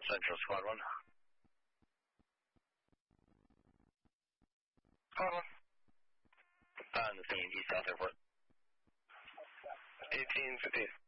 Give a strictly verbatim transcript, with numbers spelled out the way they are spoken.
Central Squad one. Squad one. On the scene, East South Airport. eighteen fifty.